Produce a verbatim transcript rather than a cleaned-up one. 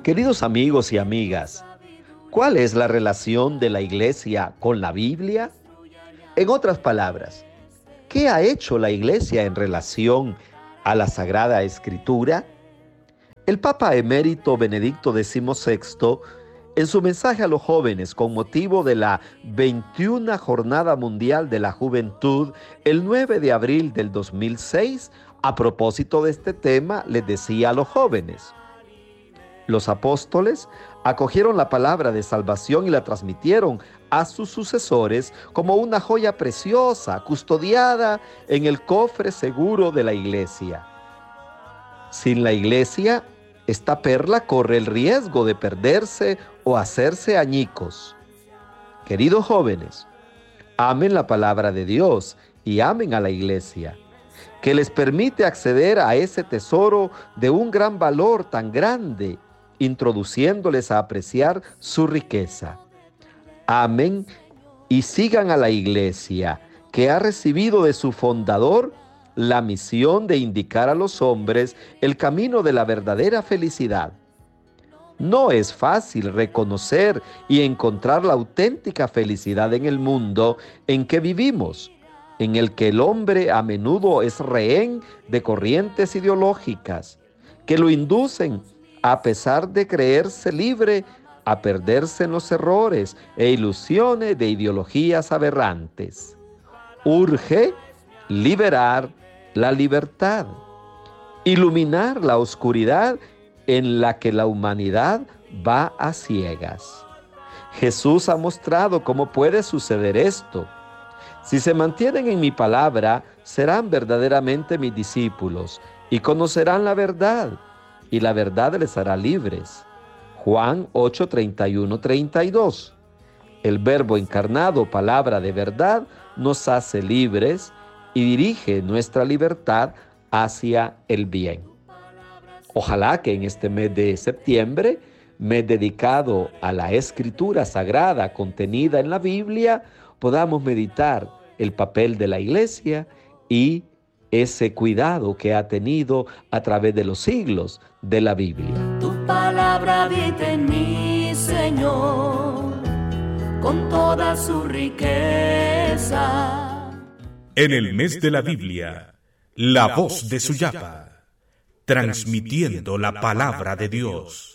Queridos amigos y amigas, ¿cuál es la relación de la Iglesia con la Biblia? En otras palabras, ¿qué ha hecho la Iglesia en relación a la Sagrada Escritura? El Papa Emérito Benedicto decimosexto, en su mensaje a los jóvenes con motivo de la veintiuna Jornada Mundial de la Juventud, el nueve de abril del dos mil seis, a propósito de este tema, les decía a los jóvenes: los apóstoles acogieron la palabra de salvación y la transmitieron a sus sucesores como una joya preciosa, custodiada en el cofre seguro de la Iglesia. Sin la Iglesia, esta perla corre el riesgo de perderse o hacerse añicos. Queridos jóvenes, amen la palabra de Dios y amen a la Iglesia, que les permite acceder a ese tesoro de un gran valor tan grande, introduciéndoles a apreciar su riqueza. Amen y sigan a la Iglesia, que ha recibido de su fundador la misión de indicar a los hombres el camino de la verdadera felicidad. No es fácil reconocer y encontrar la auténtica felicidad en el mundo en que vivimos, en el que el hombre a menudo es rehén de corrientes ideológicas que lo inducen, a pesar de creerse libre, a perderse en los errores e ilusiones de ideologías aberrantes. Urge liberar la libertad, iluminar la oscuridad en la que la humanidad va a ciegas. Jesús ha mostrado cómo puede suceder esto. Si se mantienen en mi palabra, serán verdaderamente mis discípulos y conocerán la verdad, y la verdad les hará libres. Juan ocho, treinta y uno, treinta y dos. El Verbo encarnado, palabra de verdad, nos hace libres y dirige nuestra libertad hacia el bien. Ojalá que en este mes de septiembre, mes dedicado a la Escritura Sagrada contenida en la Biblia, podamos meditar el papel de la Iglesia y ese cuidado que ha tenido a través de los siglos de la Biblia. Tu palabra habita en mí, Señor, con toda su riqueza. En el mes de la Biblia, la voz de Suyapa, transmitiendo la palabra de Dios.